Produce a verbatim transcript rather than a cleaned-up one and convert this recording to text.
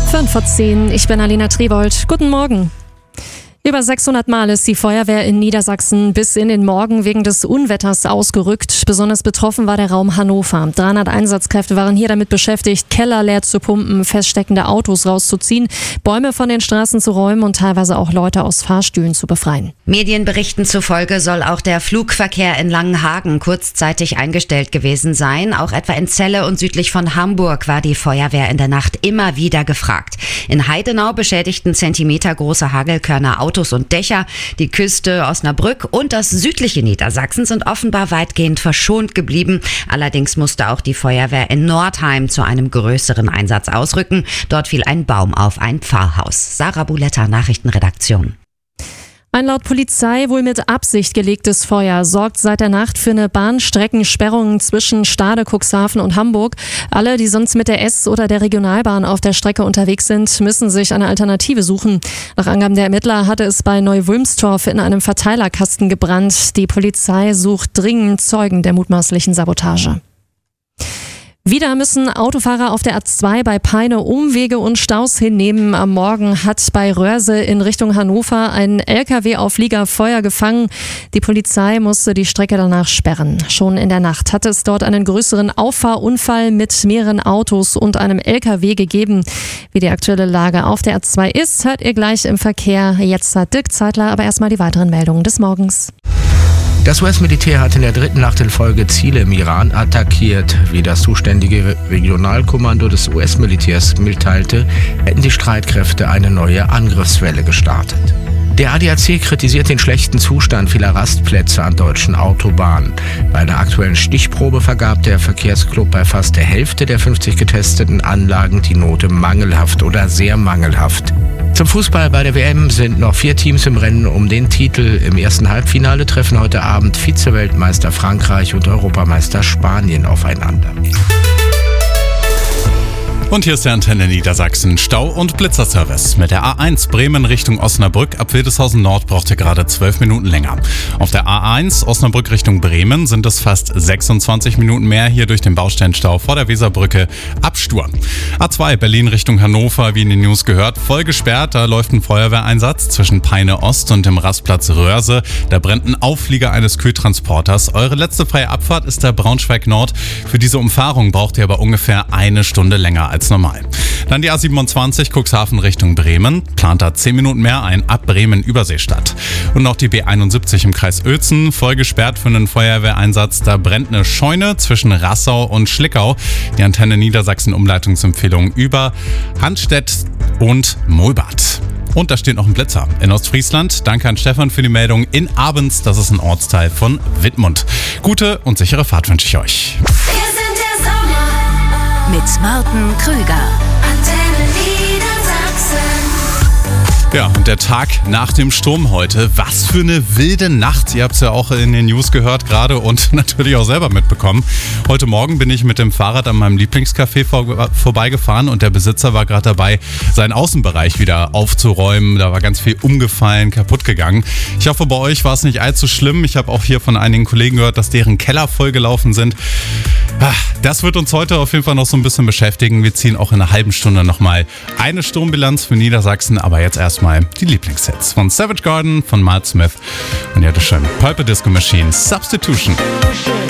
fünf vor zehn, ich bin Alina Tribold. Guten Morgen. Über sechshundert Mal ist die Feuerwehr in Niedersachsen bis in den Morgen wegen des Unwetters ausgerückt. Besonders betroffen war der Raum Hannover. dreihundert Einsatzkräfte waren hier damit beschäftigt, Keller leer zu pumpen, feststeckende Autos rauszuziehen, Bäume von den Straßen zu räumen und teilweise auch Leute aus Fahrstühlen zu befreien. Medienberichten zufolge soll auch der Flugverkehr in Langenhagen kurzzeitig eingestellt gewesen sein. Auch etwa in Celle und südlich von Hamburg war die Feuerwehr in der Nacht immer wieder gefragt. In Heidenau beschädigten zentimetergroße Hagelkörner Autos und Dächer. Die Küste, Osnabrück und das südliche Niedersachsen sind offenbar weitgehend verschont geblieben. Allerdings musste auch die Feuerwehr in Nordheim zu einem größeren Einsatz ausrücken. Dort fiel ein Baum auf ein Pfarrhaus. Sarah Buletta, Nachrichtenredaktion. Ein laut Polizei wohl mit Absicht gelegtes Feuer sorgt seit der Nacht für eine Bahnstreckensperrung zwischen Stade, Cuxhaven und Hamburg. Alle, die sonst mit der S- oder der Regionalbahn auf der Strecke unterwegs sind, müssen sich eine Alternative suchen. Nach Angaben der Ermittler hatte es bei Neu-Wülmstorf in einem Verteilerkasten gebrannt. Die Polizei sucht dringend Zeugen der mutmaßlichen Sabotage. Wieder müssen Autofahrer auf der A zwei bei Peine Umwege und Staus hinnehmen. Am Morgen hat bei Röhrse in Richtung Hannover ein L K W-Auflieger Feuer gefangen. Die Polizei musste die Strecke danach sperren. Schon in der Nacht hatte es dort einen größeren Auffahrunfall mit mehreren Autos und einem L K W gegeben. Wie die aktuelle Lage auf der A zwei ist, hört ihr gleich im Verkehr. Jetzt hat Dirk Zeitler aber erstmal die weiteren Meldungen des Morgens. Das U S-Militär hat in der dritten Nacht in Folge Ziele im Iran attackiert. Wie das zuständige Regionalkommando des U S-Militärs mitteilte, hätten die Streitkräfte eine neue Angriffswelle gestartet. Der A D A C kritisiert den schlechten Zustand vieler Rastplätze an deutschen Autobahnen. Bei einer aktuellen Stichprobe vergab der Verkehrsclub bei fast der Hälfte der fünfzig getesteten Anlagen die Note mangelhaft oder sehr mangelhaft. Zum Fußball bei der W M sind noch vier Teams im Rennen um den Titel. Im ersten Halbfinale treffen heute Abend Vize-Weltmeister Frankreich und Europameister Spanien aufeinander. Und hier ist der Antenne Niedersachsen Stau- und Blitzerservice. Mit der A eins Bremen Richtung Osnabrück ab Wildeshausen Nord braucht ihr gerade zwölf Minuten länger. Auf der A eins Osnabrück Richtung Bremen sind es fast sechsundzwanzig Minuten mehr hier durch den Bausteinstau vor der Weserbrücke ab Stur. A zwei Berlin Richtung Hannover, wie in den News gehört, voll gesperrt. Da läuft ein Feuerwehreinsatz zwischen Peine Ost und dem Rastplatz Röhrse. Da brennt ein Auflieger eines Kühltransporters. Eure letzte freie Abfahrt ist der Braunschweig Nord. Für diese Umfahrung braucht ihr aber ungefähr eine Stunde länger als als normal. Dann die A siebenundzwanzig Cuxhaven Richtung Bremen. Plant da zehn Minuten mehr ein ab Bremen-Überseestadt. Und noch die B einundsiebzig im Kreis Uelzen. Voll gesperrt für einen Feuerwehreinsatz. Da brennt eine Scheune zwischen Rassau und Schlickau. Die Antenne Niedersachsen Umleitungsempfehlung über Handstedt und Molbad. Und da steht noch ein Blitzer in Ostfriesland. Danke an Stefan für die Meldung. In Abends, das ist ein Ortsteil von Wittmund. Gute und sichere Fahrt wünsche ich euch. Mit Martin Krüger. Antenne Niedersachsen. Ja, und der Tag nach dem Sturm heute. Was für eine wilde Nacht. Ihr habt es ja auch in den News gehört gerade und natürlich auch selber mitbekommen. Heute Morgen bin ich mit dem Fahrrad an meinem Lieblingscafé vor, vorbeigefahren und der Besitzer war gerade dabei, seinen Außenbereich wieder aufzuräumen. Da war ganz viel umgefallen, kaputt gegangen. Ich hoffe, bei euch war es nicht allzu schlimm. Ich habe auch hier von einigen Kollegen gehört, dass deren Keller vollgelaufen sind. Das wird uns heute auf jeden Fall noch so ein bisschen beschäftigen. Wir ziehen auch in einer halben Stunde nochmal eine Sturmbilanz für Niedersachsen. Aber jetzt erstmal die Lieblingssets von Savage Garden, von Miles Smith und ja, das schön Pulp Disco Machine Substitution.